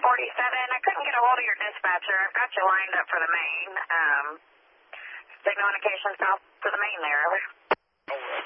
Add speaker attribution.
Speaker 1: I couldn't get a hold of your dispatcher. I've got you lined up for the main. Signal indication south to the main there.